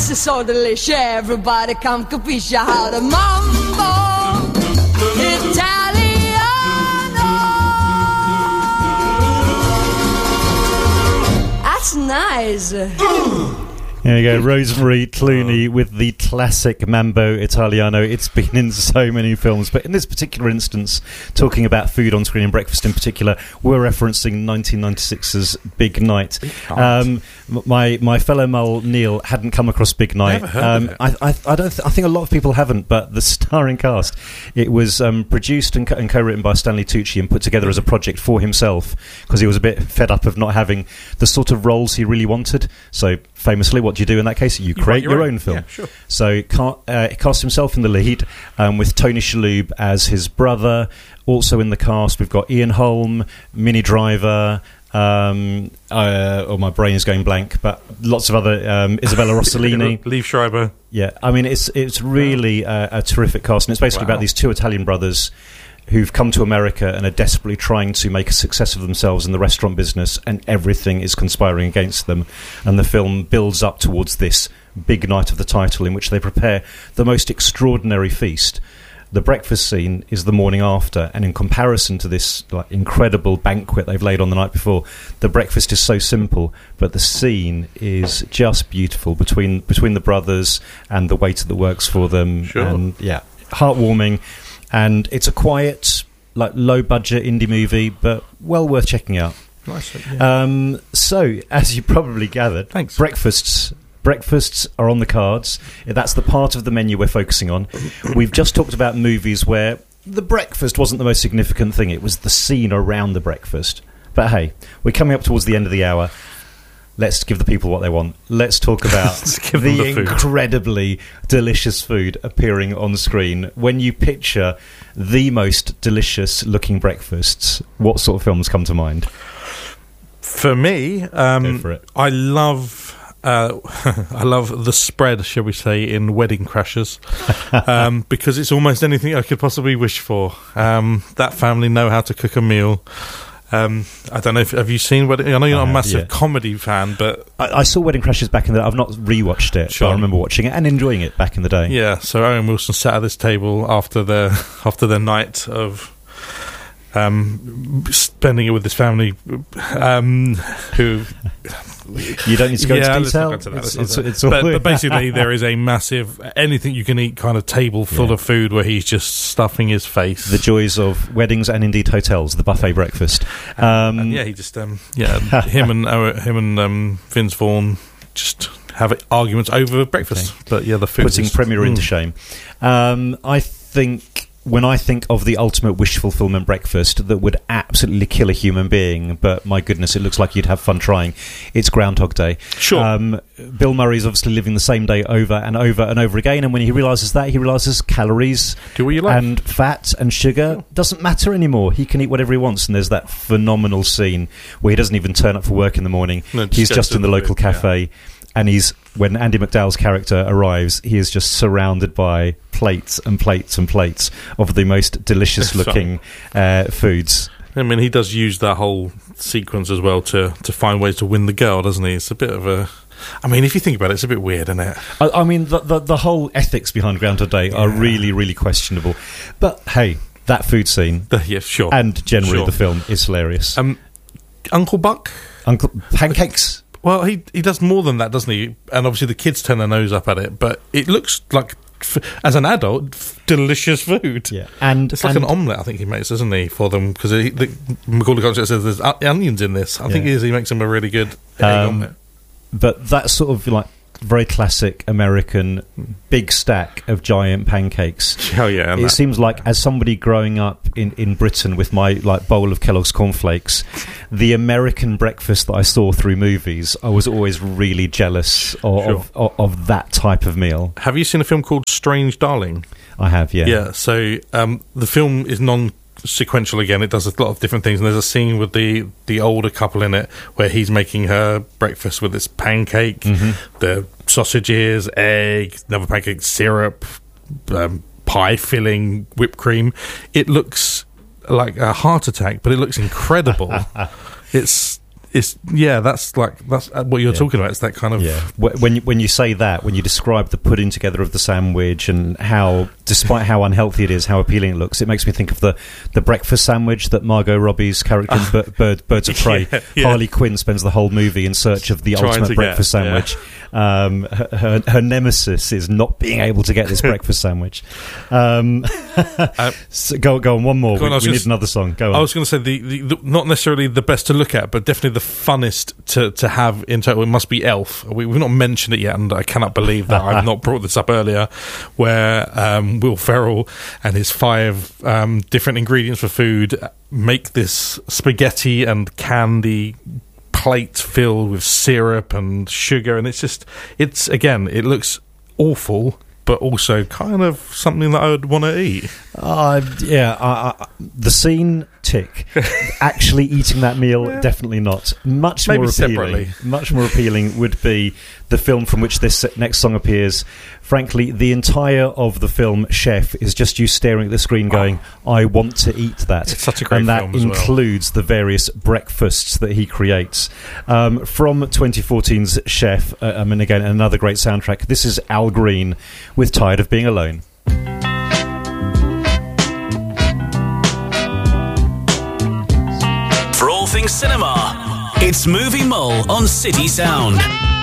It's so delicious. Everybody come capisce how the mambo Italiano. That's nice. There you go, Rosemary Clooney with the classic Mambo Italiano. It's been in so many films, but in this particular instance, talking about food on screen and breakfast in particular, we're referencing 1996's Big Night. My fellow Mull Neil hadn't come across Big Night. Never heard of it. I think a lot of people haven't, but the starring cast, it was produced and co-written by Stanley Tucci and put together as a project for himself because he was a bit fed up of not having the sort of roles he really wanted. So famously, what do you do in that case? You create your own film. Yeah, sure. So he cast himself in the lead with Tony Shalhoub as his brother. Also in the cast, we've got Ian Holm, Minnie Driver. My brain is going blank, but lots of other Isabella Rossellini, Liev Schreiber. Yeah, I mean it's really a terrific cast, and it's basically about these two Italian brothers who've come to America and are desperately trying to make a success of themselves in the restaurant business, and everything is conspiring against them. And the film builds up towards this big night of the title in which they prepare the most extraordinary feast. The breakfast scene is the morning after, and in comparison to this incredible banquet they've laid on the night before, the breakfast is so simple, but the scene is just beautiful between the brothers and the waiter that works for them. Sure. And yeah, heartwarming. And it's a quiet, low-budget indie movie, but well worth checking out. Nice. Yeah. So, as you probably gathered, Thanks. Breakfasts are on the cards. That's the part of the menu we're focusing on. We've just talked about movies where the breakfast wasn't the most significant thing. It was the scene around the breakfast. But hey, we're coming up towards the end of the hour. Let's give the people what they want. Let's talk about the incredibly delicious food appearing on screen. When you picture the most delicious looking breakfasts, what sort of films come to mind? For me, Go for it. I love the spread, shall we say, in Wedding Crashers, because it's almost anything I could possibly wish for. That family know how to cook a meal. I don't know have you seen Wedding? I know you're not a massive comedy fan, but I saw Wedding Crashers back in the day. I've not rewatched it, Sure. but I remember watching it and enjoying it back in the day. yeah. So Owen Wilson sat at this table after the night of spending it with his family, who You don't need to go into let's detail. not go into that. It's all but basically there is a massive anything you can eat kind of table full of food where he's just stuffing his face. the joys of weddings and indeed hotels, the buffet breakfast. And he just him and Vince Vaughn just have arguments over breakfast. Okay. But yeah, the food Putting Premier into shame. I think when I think of the ultimate wish fulfillment breakfast that would absolutely kill a human being, but my goodness, it looks like you'd have fun trying, it's Groundhog Day. Sure. Bill Murray's obviously living the same day over and over and over again, and when he realises that, he realises calories Do what you like. and fat and sugar doesn't matter anymore. He can eat whatever he wants, and there's that phenomenal scene where he doesn't even turn up for work in the morning. No, He's goes just to in the local cafe. And when Andy McDowell's character arrives, he is just surrounded by plates and plates and plates of the most delicious looking foods. I mean, he does use that whole sequence as well to find ways to win the girl, doesn't he? It's a bit of a... I mean, if you think about it, it's a bit weird, isn't it? I mean, the whole ethics behind Groundhog Day are really, really questionable. But hey, that food scene Yeah, sure. and generally the film is hilarious. Uncle Buck? Uncle Pancakes. Well, he does more than that, doesn't he? And obviously the kids turn their nose up at it, but it looks like, as an adult, delicious food. Yeah, and It's like an omelette, I think he makes, isn't he, for them? Because Macaulay Culkin says there's onions in this. I think he makes them a really good egg omelette. But that sort of very classic American big stack of giant pancakes. Oh yeah, It seems like, as somebody growing up in Britain with my bowl of Kellogg's cornflakes, the American breakfast that I saw through movies, I was always really jealous of that type of meal. Have you seen a film called Strange Darling? I have, yeah. Yeah, so the film is non-sequential again. It does a lot of different things, and there's a scene with the older couple in it where he's making her breakfast with this pancake, the sausages, egg, another pancake, syrup, pie filling, whipped cream. It looks like a heart attack, but it looks incredible. It's that's what you're talking about. It's that kind of When you say that, when you describe the putting together of the sandwich and how, despite how unhealthy it is, how appealing it looks, it makes me think of the breakfast sandwich that Margot Robbie's character in Birds of Prey. Harley Quinn spends the whole movie in search of the ultimate breakfast sandwich. Her nemesis is not being able to get this breakfast sandwich. So go on, one more. We need another song. Go on. I was going to say the not necessarily the best to look at, but definitely the funnest to have in total. It must be Elf. We've not mentioned it yet, and I cannot believe that I've not brought this up earlier. Where Will Ferrell and his 5 different ingredients for food make this spaghetti and candy plate filled with syrup and sugar, and it looks awful, but also kind of something that I would want to eat. The scene, tick. Actually eating that meal, definitely not. Much more appealing would be the film from which this next song appears. Frankly, the entire of the film Chef is just you staring at the screen going, I want to eat that. It's such a great film as well. And that includes the various breakfasts that he creates. From 2014's Chef, and again, another great soundtrack. This is Al Green with Tired of Being Alone. For all things cinema, it's Movie Mole on City Sound.